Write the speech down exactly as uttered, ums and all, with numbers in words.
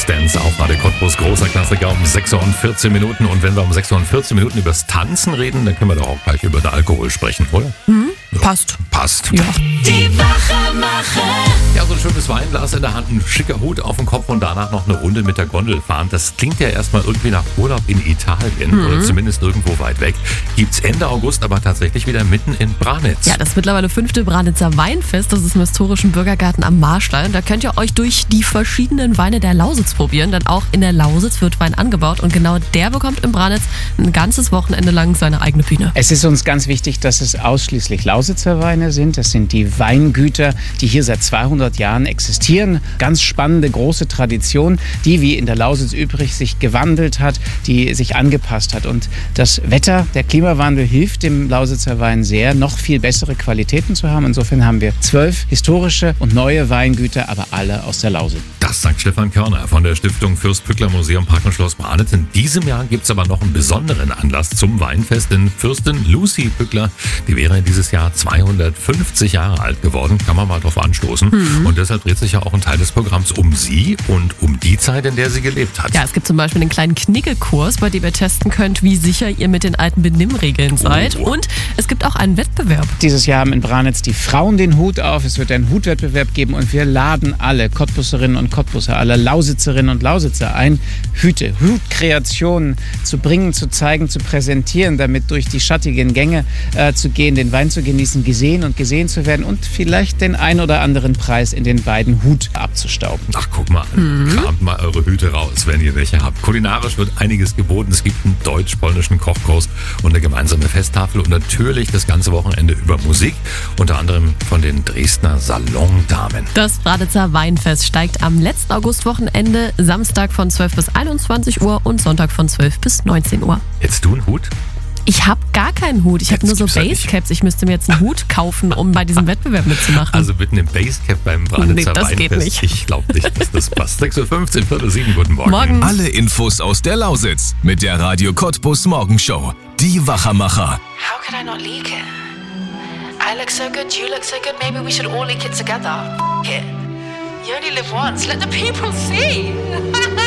Dance auf Radio Cottbus. Großer Klassiker um sechs Uhr und vierzehn Minuten. Und wenn wir um sechs Uhr und vierzehn Minuten übers Tanzen reden, dann können wir doch auch gleich über den Alkohol sprechen, oder? Mhm. Ja. Passt. Passt. Ja. Die Wachmacher. Ja, so ein schönes Weinglas in der Hand, ein schicker Hut auf dem Kopf und danach noch eine Runde mit der Gondel fahren. Das klingt ja erstmal irgendwie nach Urlaub in Italien mhm. oder zumindest irgendwo weit weg. Gibt's Ende August aber tatsächlich wieder mitten in Branitz. Ja, das mittlerweile fünfte Branitzer Weinfest. Das ist im historischen Bürgergarten am Marstall. Da könnt ihr euch durch die verschiedenen Weine der Lausitz probieren, denn auch in der Lausitz wird Wein angebaut und genau der bekommt in Branitz ein ganzes Wochenende lang seine eigene Bühne. Es ist uns ganz wichtig, dass es ausschließlich Lausitzer Weine sind. Das sind die Weingüter, die hier seit zweihundert Jahren existieren. Ganz spannende, große Tradition, die wie in der Lausitz übrig sich gewandelt hat, die sich angepasst hat. Und das Wetter, der Klimawandel hilft dem Lausitzer Wein sehr, noch viel bessere Qualitäten zu haben. Insofern haben wir zwölf historische und neue Weingüter, aber alle aus der Lausitz. Das sagt Stefan Körner von der Stiftung Fürst-Pückler Museum Park und Schloss Branitz. In diesem Jahr gibt es aber noch einen besonderen Anlass zum Weinfest, denn Fürstin Lucy Pückler, die wäre dieses Jahr zweihundertfünfzig Jahre alt geworden, kann man mal drauf anstoßen. Mhm. Und deshalb dreht sich ja auch ein Teil des Programms um sie und um die Zeit, in der sie gelebt hat. Ja, es gibt zum Beispiel einen kleinen Knickelkurs, bei dem ihr testen könnt, wie sicher ihr mit den alten Benimmregeln seid. Oh. Und es gibt auch einen Wettbewerb. Dieses Jahr haben in Branitz die Frauen den Hut auf. Es wird einen Hutwettbewerb geben und wir laden alle Cottbusserinnen und Cottbusser, alle Lausitzerinnen und Lausitzer ein, Hüte, Hutkreationen zu bringen, zu zeigen, zu präsentieren, damit durch die schattigen Gänge äh, zu gehen, den Wein zu genießen, gesehen und gesehen zu werden und vielleicht den ein oder anderen Preis in den beiden Hut abzustauben. Ach, guck mal, mhm. kramt mal eure Hüte raus, wenn ihr welche habt. Kulinarisch wird einiges geboten. Es gibt einen deutsch-polnischen Kochkurs und eine gemeinsame Festtafel und natürlich das ganze Wochenende über Musik, unter anderem von den Dresdner Salondamen. Das Branitzer Weinfest steigt am letzten Augustwochenende, Samstag von zwölf bis einundzwanzig Uhr und Sonntag von zwölf bis neunzehn Uhr. Jetzt du einen Hut? Ich habe gar keinen Hut. Ich habe nur so Basecaps. Ich müsste mir jetzt einen Hut kaufen, um bei diesem Wettbewerb mitzumachen. Also mit einem Basecap beim Branitzer nee, das Weinfest. Geht nicht. Ich glaube nicht, dass das passt. sechs Uhr fünfzehn, Viertel sieben, guten Morgen. Morgen. Alle Infos aus der Lausitz mit der Radio Cottbus Morgenshow. Die Wachmacher. How could I not leak it? I look so good, you look so good, maybe we should all leak it together. F*** it. You only live once, let the people see.